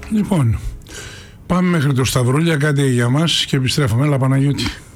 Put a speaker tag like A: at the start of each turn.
A: Λοιπόν, πάμε μέχρι το Σταυρούλια, κάντε για μας και επιστρέφουμε. Έλα Παναγιώτη.